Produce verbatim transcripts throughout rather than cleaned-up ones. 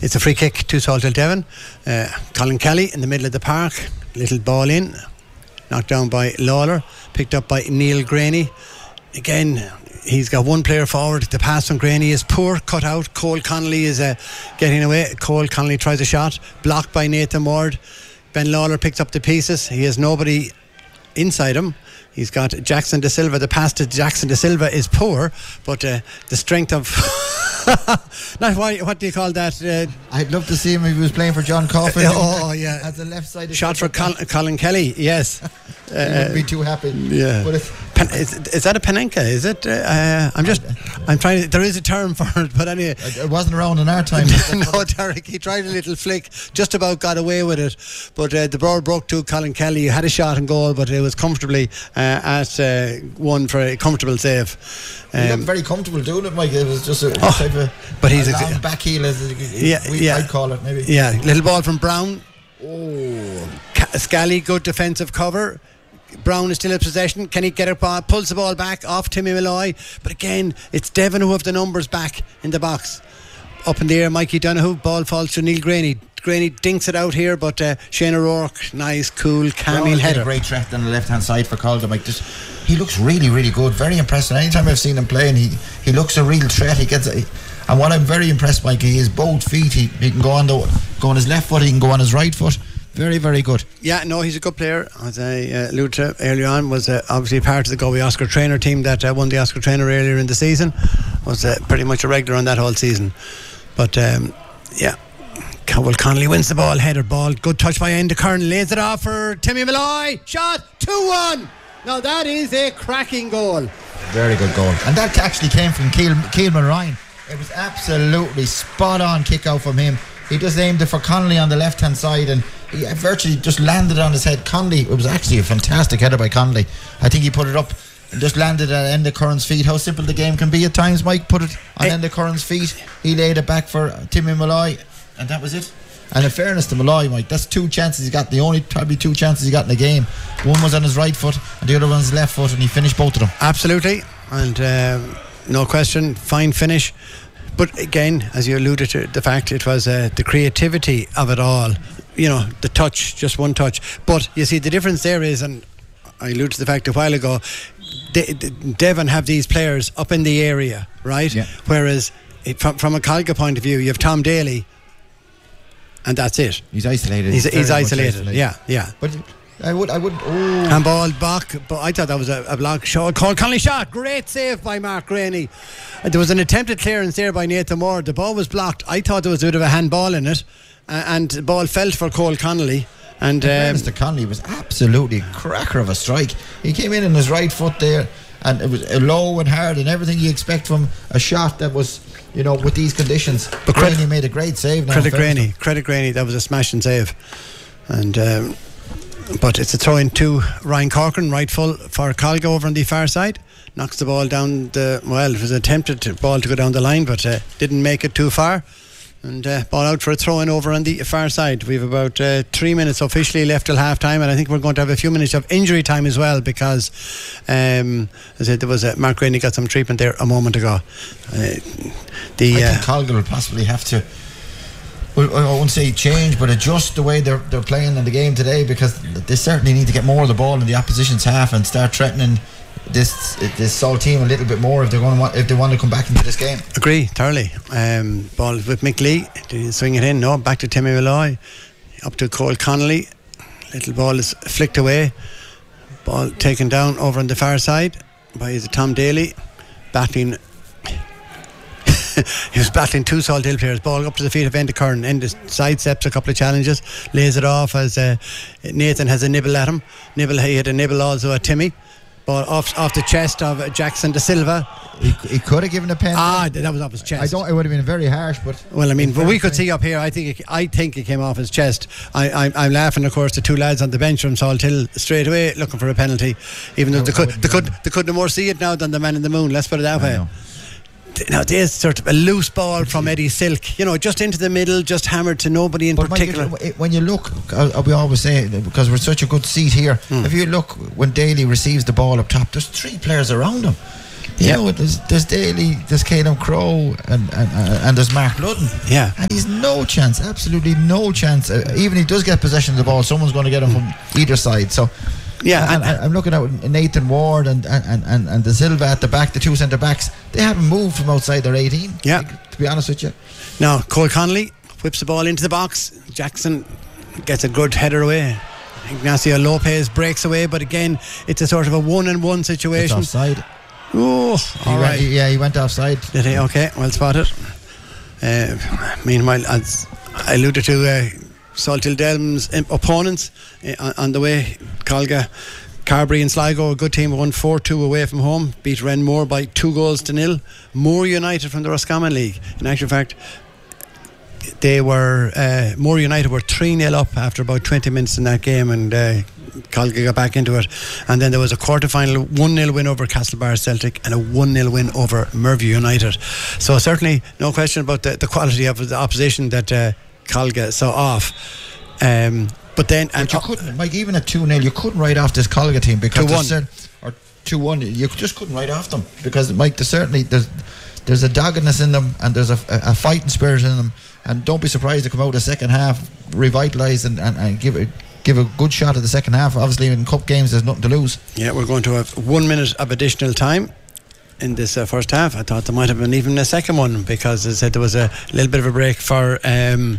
it's a free kick to Salthill Devon. uh, Colin Kelly in the middle of the park, little ball in, knocked down by Lawler, picked up by Neil Graney. Again, he's got one player forward. The pass from Graney is poor, cut out. Cole Connolly is uh, getting away. Cole Connolly tries a shot, blocked by Nathan Ward. Ben Lawler picks up the pieces. He has nobody inside him. He's got Jackson De Silva. The pass to Jackson De Silva is poor, but uh, the strength of not why, what do you call that? Uh, I'd love to see him if he was playing for John Coffin. Oh yeah, at the left side. Shot for Col- Colin Kelly. Yes, he uh, wouldn't be too happy. Yeah, but Pen- is, is that a Panenka? Is it? Uh, I'm just. I'm trying. To, there is a term for it, but anyway, it wasn't around in our time. No, Derek. He tried a little flick, just about got away with it, but uh, the ball broke to Colin Kelly. He had a shot and goal, but it was comfortably uh, at uh, one for a comfortable save. Um, he looked very comfortable doing it, Mike. It was just a oh, type of but he's a a long back heel, as yeah, we yeah. might call it, maybe. Yeah, little ball from Brown. Oh, Scally, good defensive cover. Brown is still in possession. Can he get it? Ball? Pulls the ball back off Timmy Malloy. But again, it's Devon who have the numbers back in the box. Up in the air, Mikey Donoghue. Ball falls to Neil Graney. Graney dinks it out here, but uh, Shane O'Rourke, nice, cool, calming header. A great threat on the left hand side for Calder, Mike. Just, he looks really, really good. Very impressive. Anytime I've seen him playing, he he looks a real threat. He gets, a, and what I'm very impressed by, he is both feet. He, he can go on the go on his left foot. He can go on his right foot. Very, very good. Yeah, no, he's a good player. As I uh, alluded to earlier on, was uh, obviously part of the Galway Oscar Trainer team that uh, won the Oscar Trainer earlier in the season. Was uh, pretty much a regular on that whole season. But um, yeah, Cowell Connolly wins the ball, header ball, good touch by Enda Kern, lays it off for Timmy Malloy. Shot two one. Now that is a cracking goal. Very good goal, and that actually came from Keel Keelman Ryan. It was absolutely spot on kick out from him. He just aimed it for Connolly on the left hand side, and he virtually just landed on his head. Connolly, it was actually a fantastic header by Connolly. I think he put it up and just landed at Enda Curran's feet. How simple the game can be at times, Mike. Put it on Enda Curran's feet. He laid it back for Timmy Malloy, and that was it. And in fairness to Malloy, Mike, that's two chances he got. The only probably two chances he got in the game. One was on his right foot and the other one on his left foot, and he finished both of them. Absolutely, and um, no question, fine finish. But again, as you alluded to, the fact it was uh, the creativity of it all. You know, the touch, just one touch. But you see, the difference there is, and I alluded to the fact a while ago, De- De- Devon have these players up in the area, right? Yeah. Whereas it, from, from a Calga point of view, you have Tom Daly, and that's it. He's isolated. He's, he's isolated. isolated. Yeah, yeah. But I would, I would. Oh. Handball back, but I thought that was a, a block shot. Cole Connolly shot, great save by Mark Graney. There was an attempted clearance there by Nathan Moore. The ball was blocked. I thought there was a bit of a handball in it, uh, and the ball fell for Cole Connolly. And um, Mister Connolly was absolutely a cracker of a strike. He came in on his right foot there, and it was low and hard and everything you expect from a shot that was, you know, with these conditions. But Graney credit, made a great save. Now credit Graney, credit Graney. That was a smashing save, and. Um, But it's a throw in to Ryan Corcoran, right full for Calga over on the far side. Knocks the ball down the, well, it was an attempted ball to go down the line, but uh, didn't make it too far. And uh, ball out for a throw in over on the far side. We've about uh, three minutes officially left till half time, and I think we're going to have a few minutes of injury time as well, because um, as I said, there was uh, Mark Graney got some treatment there a moment ago. Uh, the I uh, think Calga will possibly have to, well, I won't say change, but adjust the way they're they're playing in the game today, because they certainly need to get more of the ball in the opposition's half and start threatening this this Salt team a little bit more if they're going to want, if they want to come back into this game. Agree thoroughly. Um, ball with Mick Lee, did he swing it in? No, back to Timmy Malloy, up to Cole Connolly. Little ball is flicked away. Ball taken down over on the far side by is it Tom Daly, battling. He was battling two Salt Hill players. Ball up to the feet of Enda Kern. Enda sidesteps a couple of challenges, lays it off as uh, Nathan has a nibble at him. Nibble, he had a nibble also at Timmy. Ball off off the chest of Jackson De Silva. He, he could have given a pen. Ah, that was off his chest. I don't. It would have been very harsh, but well, I mean, but we could see up here. I think it, I think it came off his chest. I, I, I'm laughing, of course, the two lads on the bench from Salt Hill straight away looking for a penalty, even though they could they could they could no more see it now than the man in the moon. Let's put it that way. Now there's sort of a loose ball from Eddie Silk, you know, just into the middle, just hammered to nobody in but particular. Mike, when you look, I'll, we always say, because we're such a good seat here, mm. if you look when Daly receives the ball up top, there's three players around him. You yeah. know, there's, there's Daly, there's Caelan Crowe, and, and, and there's Mark Ludden. Yeah. And he's no chance, absolutely no chance. Uh, even if he does get possession of the ball, someone's going to get him from either side. So, yeah. and, and, I'm looking at Nathan Ward and, and, and, and the Silva at the back, the two centre backs. They haven't moved from outside their eighteen. Yeah. Like, to be honest with you. Now, Cole Connolly whips the ball into the box. Jackson gets a good header away. Ignacio Lopez breaks away, but again, it's a sort of a one-on-one situation. It's offside. Oh, all he right. Went, yeah, he went offside. Did he? Okay, well spotted. Uh, meanwhile, as I alluded to, uh, Salthill Delm's opponents uh, on, on the way, Colga, Carbery and Sligo, a good team, won four two away from home, beat Renmore by two goals to nil. Moore United from the Roscommon League. In actual fact, they were uh, Moore United were three nil up after about twenty minutes in that game, and uh, Colga got back into it. And then there was a quarter-final one nil win over Castlebar Celtic and a one nil win over Merview United. So certainly no question about the, the quality of the opposition that uh, Colga saw off. Um, but then but and you couldn't, Mike, even at two nil you couldn't write off this Colga team because two one cer- or two one you just couldn't write off them because, Mike, there's certainly there's there's a doggedness in them and there's a, a, a fighting spirit in them, and don't be surprised to come out the second half revitalised and, and, and give it give a good shot at the second half. Obviously in cup games there's nothing to lose. Yeah, we're going to have one minute of additional time in this uh, first half. I thought there might have been even a second one because, as I said, there was a little bit of a break for um,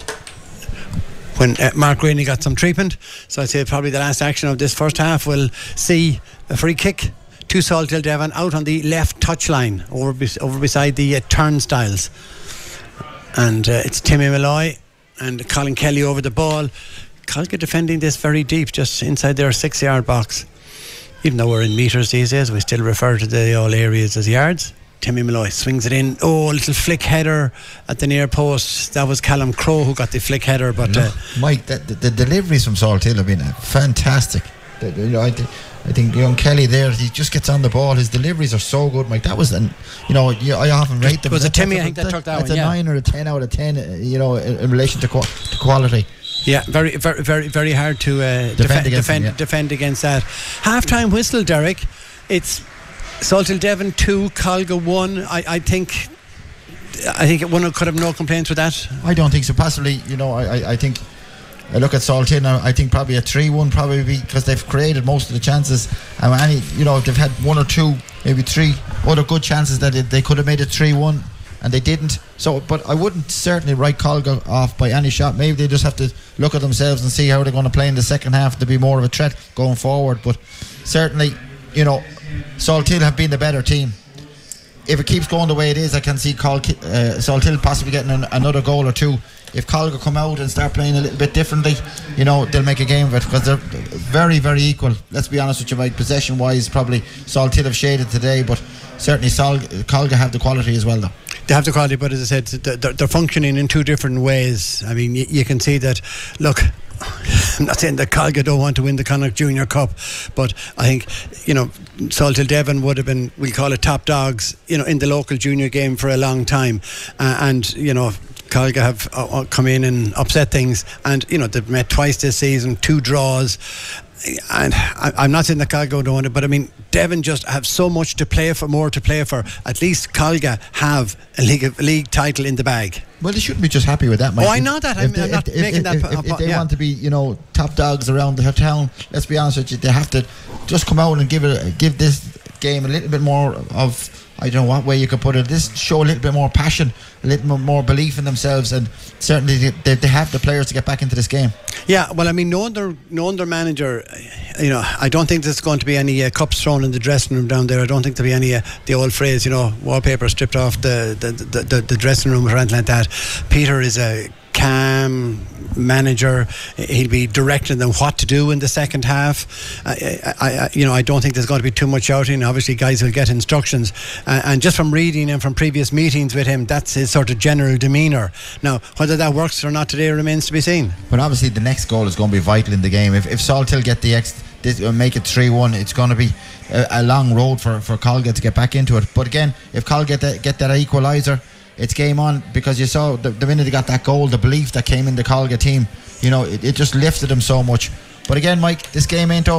when uh, Mark Rainey got some treatment. So I'd say probably the last action of this first half will see a free kick to Salthill Devon out on the left touchline over, bes- over beside the uh, turnstiles, and uh, it's Timmy Malloy and Colin Kelly over the ball. Colga defending this very deep, just inside their six yard box. Even though we're in metres these days, we still refer to the all areas as yards. Timmy Malloy swings it in. Oh, a little flick header at the near post. That was Callum Crowe who got the flick header. But uh, Mike, the, the, the deliveries from Salthill have been fantastic. The, you know, I, th- I think young Kelly there, he just gets on the ball. His deliveries are so good, Mike. That was, an, you know, I often rate them. Was it Timmy? I think that took that That's one. a yeah. nine or a ten out of ten. You know, in, in relation to, qu- to quality. Yeah, very, very, very, very hard to uh, defend, defend, against defend, them, yeah. defend against that. Half-time whistle, Derek. It's Salthill Devon two, Colga one. I, I think, I think one could have no complaints with that. I don't think so. Possibly, you know, I, I, I think. I look at Salthill now. I think probably a three one probably because they've created most of the chances. And any, you know, they've had one or two, maybe three other good chances that it, they could have made it three one. And they didn't. So, but I wouldn't certainly write Colga off by any shot. Maybe they just have to look at themselves and see how they're going to play in the second half to be more of a threat going forward. But certainly, you know, Salthill have been the better team. If it keeps going the way it is, I can see Col- uh, Salthill possibly getting an, another goal or two. If Colga come out and start playing a little bit differently, you know, they'll make a game of it because they're very, very equal. Let's be honest with you, Mike. Possession-wise, probably Salthill have shaded today, but certainly Sol- Colga have the quality as well, though. They have the quality, but as I said, they're, they're functioning in two different ways. I mean, you, you can see that. Look, I'm not saying that Colga don't want to win the Connacht Junior Cup, but I think, you know, Salthill Devon would have been, we'll call it top dogs, you know, in the local junior game for a long time, uh, and you know, Colga have uh, come in and upset things, and you know, they've met twice this season, two draws. And I, I'm not saying that Colga don't want it, but I mean, Devon just have so much to play for, more to play for. At least Colga have a league, a league title in the bag. Well, they shouldn't be just happy with that, Mike. Oh, I know that. I'm, they, I'm not if, making if, that. If, p- if, if they yeah. want to be, you know, top dogs around the town, let's be honest with you, they have to just come out and give it, give this game a little bit more of, I don't know what way you could put it, this show a little bit more passion, a little more belief in themselves, and certainly they, they have the players to get back into this game. Yeah, well, I mean, knowing their, knowing their manager, you know, I don't think there's going to be any uh, cups thrown in the dressing room down there. I don't think there'll be any, uh, the old phrase, you know, wallpaper stripped off the, the, the, the, the dressing room or anything like that. Peter is a calm manager. He'll be directing them what to do in the second half. I, I, I, you know, I don't think there's going to be too much shouting. Obviously, guys will get instructions, uh, and just from reading and from previous meetings with him, that's his sort of general demeanour. Now, whether that works or not today remains to be seen. But obviously, the next goal is going to be vital in the game. If if Salthill get the ex, this, uh, make it three one, it's going to be a, a long road for for Colga to get back into it. But again, if Colga get that, get that equaliser, it's game on, because you saw the, the minute they got that goal, the belief that came in the Colga team, you know, it, it just lifted them so much. But again, Mike, this game ain't over.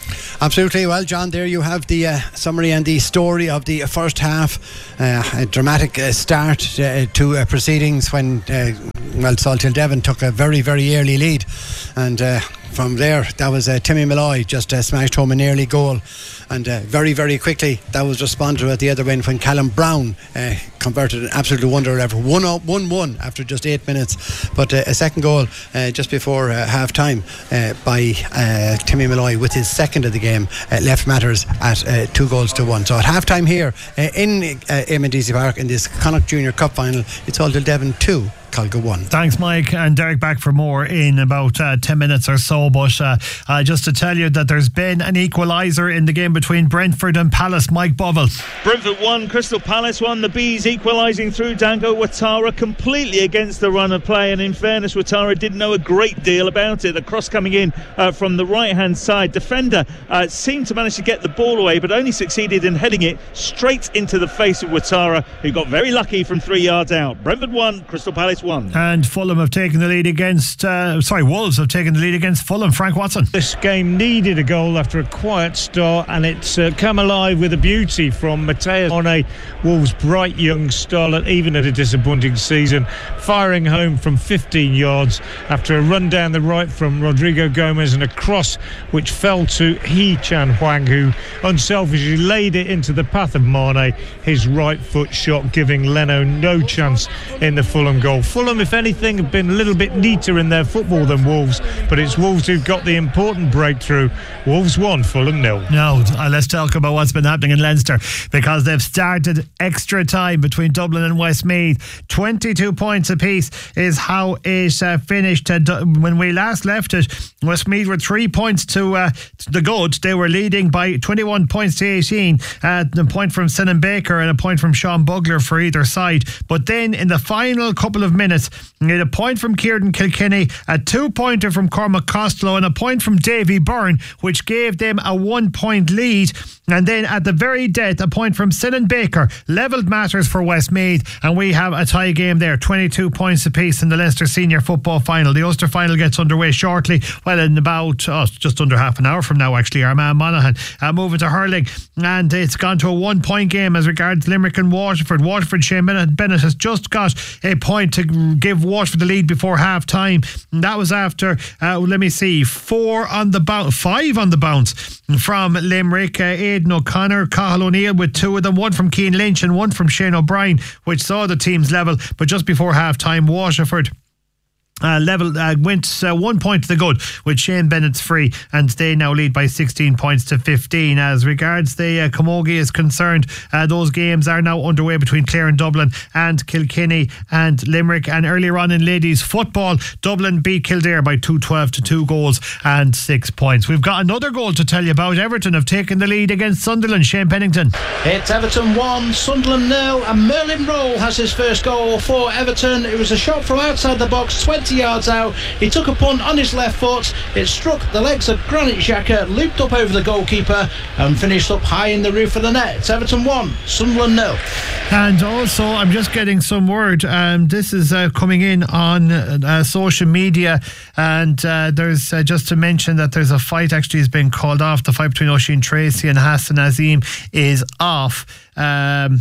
Absolutely. Well, John, there you have the uh, summary and the story of the first half. Uh, a dramatic uh, start uh, to uh, proceedings when uh, well, Salthill Devon took a very, very early lead, and uh, from there, that was uh, Timmy Malloy just uh, smashed home an early goal, and uh, very, very quickly that was responded to at the other end when Callum Brown uh, converted an absolute wonder ever, one one after just eight minutes. But uh, a second goal uh, just before uh, half time uh, by uh, Timmy Malloy with his second of the game uh, left matters at uh, two goals to one. So at half time here uh, in uh, Eamon Deasy Park in this Connacht Junior Cup final, it's Salthill Devon two, Colga one. Thanks, Mike, and Derek back for more in about uh, ten minutes or so. But uh, uh, just to tell you that there's been an equaliser in the game between Brentford and Palace. Mike Bovell. Brentford won, Crystal Palace won. The Bees equalising through Dango Ouattara, completely against the run of play, and in fairness, Ouattara didn't know a great deal about it. The cross coming in uh, from the right hand side, defender uh, seemed to manage to get the ball away, but only succeeded in heading it straight into the face of Ouattara, who got very lucky from three yards out. Brentford won, Crystal Palace won. And Fulham have taken the lead against uh, sorry Wolves have taken the lead against Fulham. Frank Watson. This game needed a goal after a quiet start, and it's uh, come alive with a beauty from Mateus One, Wolves' bright young starlet, even at a disappointing season, firing home from fifteen yards after a run down the right from Rodrigo Gomez and a cross which fell to Hee Chan Huang, who unselfishly laid it into the path of Mane, his right foot shot giving Leno no chance in the Fulham goal. Fulham, if anything, have been a little bit neater in their football than Wolves, but it's Wolves who've got the important breakthrough. Wolves won, Fulham nil. Now uh, let's talk about what's been happening in Leinster, because they've started extra time between Dublin and Westmeath. twenty-two points apiece is how it uh, finished. Uh, when we last left it, Westmeath were three points to, uh, to the good. They were leading by twenty-one points to eighteen. Uh, a point from Sinan Baker and a point from Sean Bugler for either side. But then in the final couple of minutes, we had a point from Kieran Kilkenny, a two-pointer from Cormac Costello, and a point from Davy Byrne, which gave them a one-point lead. And then at the very death, a point from Sinan Baker levelled matters for Westmeath, and we have a tie game there, twenty-two points apiece in the Leinster Senior Football Final. The Ulster Final gets underway shortly, well, in about oh, just under half an hour from now, actually. Armagh Monaghan uh, moving to hurling, and it's gone to a one-point game as regards Limerick and Waterford. Waterford, Shane Bennett, Bennett has just got a point to give Waterford the lead before half time. That was after, uh, let me see, four on the bounce, five on the bounce from Limerick. Uh, Aidan O'Connor, Cathal O'Neill with two of them, one from Cian Lynch and one from Shane O'Brien, which saw the teams level. But just before half time, Waterford Uh, level uh, went uh, one point to the good with Shane Bennett's free, and they now lead by sixteen points to fifteen. As regards the uh, Camogie is concerned, uh, those games are now underway between Clare and Dublin and Kilkenny and Limerick. And earlier on in ladies football, Dublin beat Kildare by two twelve to two goals and six points. We've got another goal to tell you about. Everton have taken the lead against Sunderland. Shane Pennington. It's Everton one, Sunderland nil, and Merlin Roll has his first goal for Everton. It was a shot from outside the box, twenty yards out. He took a punt on his left foot. It struck the legs of Granit Xhaka, looped up over the goalkeeper and finished up high in the roof of the net. It's Everton one, Sunderland nil. And also, I'm just getting some word. Um, this is uh, coming in on uh, social media, and uh, there's uh, just to mention that there's a fight actually has been called off. The fight between Oisin Tracy and Hassan Azim is off. Um,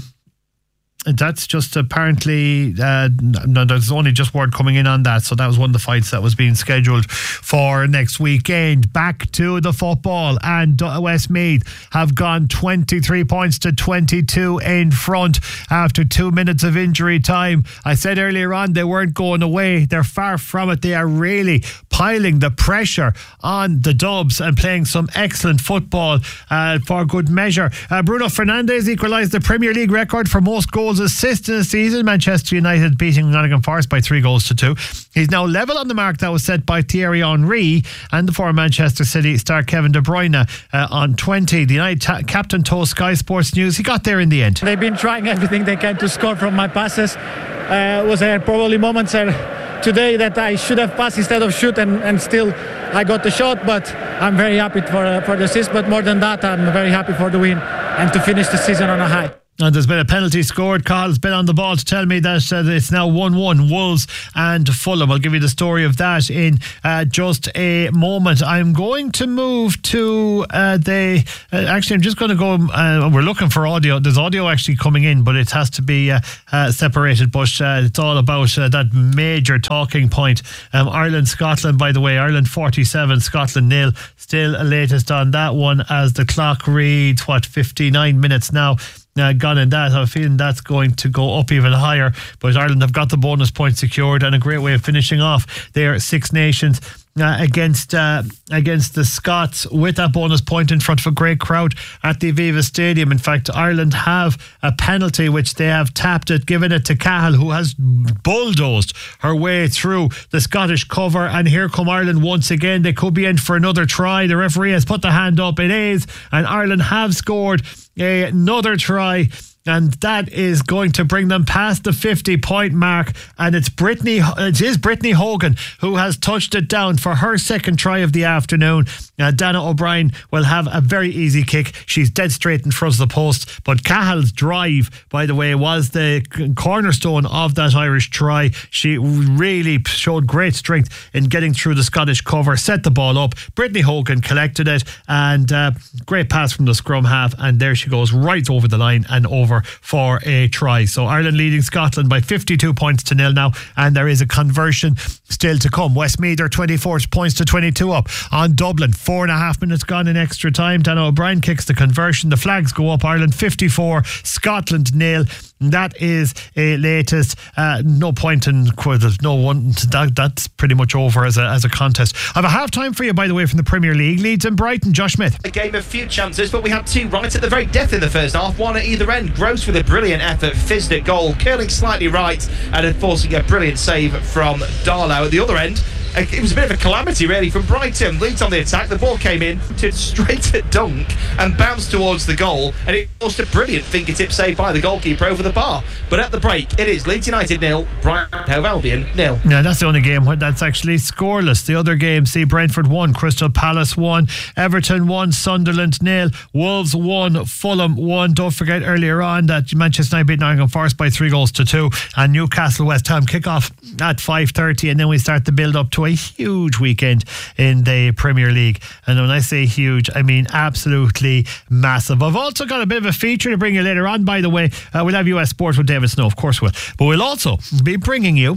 That's just apparently uh, no, there's only just word coming in on that. So that was one of the fights that was being scheduled for next weekend. Back to the football, and Westmeath have gone twenty-three points to twenty-two in front after two minutes of injury time. I said earlier on they weren't going away. They're far from it. They are really piling the pressure on the Dubs and playing some excellent football uh, for good measure. Uh, Bruno Fernandes equalised the Premier League record for most goals assist in a season. Manchester United beating Nottingham Forest by three goals to two. He's now level on the mark that was set by Thierry Henry and the former Manchester City star Kevin De Bruyne uh, on twenty. The United ta- captain told Sky Sports News he got there in the end. They've been trying everything they can to score from my passes. Uh, was there probably moments uh, today that I should have passed instead of shoot, and, and still I got the shot, but I'm very happy for, uh, for the assist. But more than that, I'm very happy for the win and to finish the season on a high. And there's been a penalty scored. Carl's been on the ball to tell me that uh, it's now one one, Wolves and Fulham. I'll give you the story of that in uh, just a moment. I'm going to move to uh, the... Uh, actually, I'm just going to go... Uh, we're looking for audio. There's audio actually coming in, but it has to be uh, uh, separated. But uh, it's all about uh, that major talking point. Um, Ireland-Scotland, by the way. Ireland forty-seven, Scotland nil. Still latest on that one as the clock reads, what, fifty-nine minutes now. Uh, gone in that. I'm feeling that's going to go up even higher, but Ireland have got the bonus point secured, and a great way of finishing off their Six Nations uh, against uh, against the Scots with that bonus point in front of a great crowd at the Aviva Stadium. In fact, Ireland have a penalty which they have tapped it, given it to Cahill, who has bulldozed her way through the Scottish cover, and here come Ireland once again. They could be in for another try. The referee has put the hand up. It is, and Ireland have scored another try, and that is going to bring them past the fifty point mark. And it's Brittany, it is Brittany Hogan who has touched it down for her second try of the afternoon. Uh, Dana O'Brien will have a very easy kick. She's dead straight in front of the post, but Cahill's drive, by the way, was the cornerstone of that Irish try. She really showed great strength in getting through the Scottish cover, set the ball up. Brittany Hogan collected it, and uh, great pass from the scrum half, and there she goes right over the line and over for a try. So Ireland leading Scotland by fifty-two points to nil now, and there is a conversion still to come. Westmeath are twenty-four points to twenty-two up on Dublin. Four and a half minutes gone in extra time. Dana O'Brien kicks the conversion. The flags go up. Ireland fifty-four, Scotland nil. That is a latest. Uh, no point in there's no one. That, that's pretty much over as a as a contest. I have a half time for you, by the way, from the Premier League. Leeds and Brighton. Josh Smith. A game of few chances, but we had two right at the very depth in the first half. One at either end. Gross with a brilliant effort, fizzed at goal, curling slightly right, and enforcing a brilliant save from Darlow at the other end. It was a bit of a calamity, really, from Brighton. Leeds on the attack. The ball came in, turned straight at Dunk and bounced towards the goal, and it was a brilliant fingertip save by the goalkeeper over the bar. But at the break, it is Leeds United nil, Brighton Hove Albion nil. Yeah, that's the only game that's actually scoreless. The other games see Brentford one, Crystal Palace one, Everton one, Sunderland nil, Wolves one, Fulham one. Don't forget earlier on that Manchester United beat Nottingham Forest by three goals to two, and Newcastle West Ham kick off at five thirty, and then we start the build up to a huge weekend in the Premier League. And when I say huge, I mean absolutely massive. I've also got a bit of a feature to bring you later on, by the way. Uh, we'll have U S Sports with David Snow, of course we'll. But we'll also be bringing you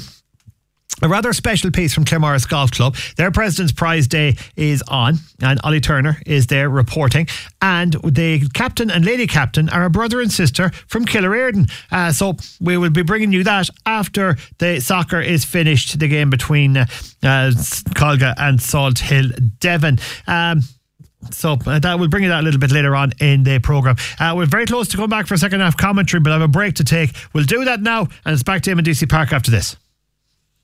a rather special piece from Claremorris Golf Club. Their President's Prize Day is on, and Ollie Turner is there reporting, and the captain and lady captain are a brother and sister from Killereardon. Uh, so we will be bringing you that after the soccer is finished, the game between uh, uh, Colga and Salt Hill Devon. Um, So uh, that will bring you that a little bit later on in the programme. Uh, we're very close to going back for second half commentary, but I have a break to take. We'll do that now, and it's back to him in D C Park after this.